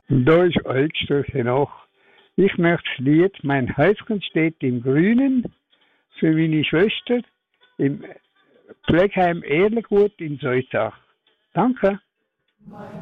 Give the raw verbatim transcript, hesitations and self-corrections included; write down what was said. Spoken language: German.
Und da ist Altstörche noch. Ich möchte das Lied Mein Häuschen steht im Grünen für meine Schwester im Pflegeheim Erlengut in Solzach. Danke.